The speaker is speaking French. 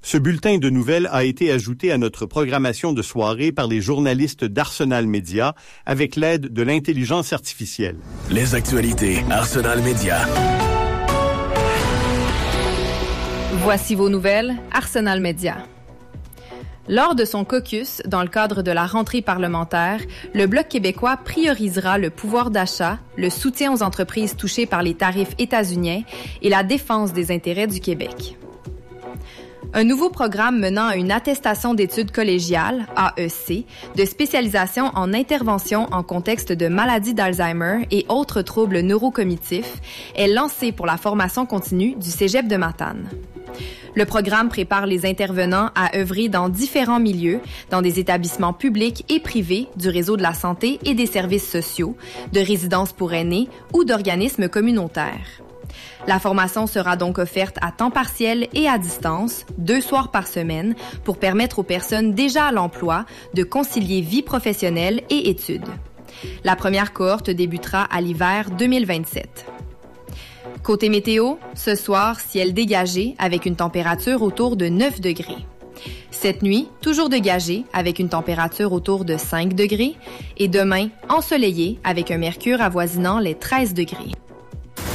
Ce bulletin de nouvelles a été ajouté à notre programmation de soirée par les journalistes d'Arsenal Média avec l'aide de l'intelligence artificielle. Les actualités Arsenal Média. Voici vos nouvelles, Arsenal Média. Lors de son caucus, dans le cadre de la rentrée parlementaire, le Bloc québécois priorisera le pouvoir d'achat, le soutien aux entreprises touchées par les tarifs états-uniens et la défense des intérêts du Québec. Un nouveau programme menant à une attestation d'études collégiales, AEC, de spécialisation en intervention en contexte de maladie d'Alzheimer et autres troubles neurocognitifs est lancé pour la formation continue du Cégep de Matane. Le programme prépare les intervenants à œuvrer dans différents milieux, dans des établissements publics et privés du réseau de la santé et des services sociaux, de résidences pour aînés ou d'organismes communautaires. La formation sera donc offerte à temps partiel et à distance, 2 soirs par semaine, pour permettre aux personnes déjà à l'emploi de concilier vie professionnelle et études. La première cohorte débutera à l'hiver 2027. Côté météo, ce soir, ciel dégagé avec une température autour de 9 degrés. Cette nuit, toujours dégagé avec une température autour de 5 degrés. Et demain, ensoleillé avec un mercure avoisinant les 13 degrés.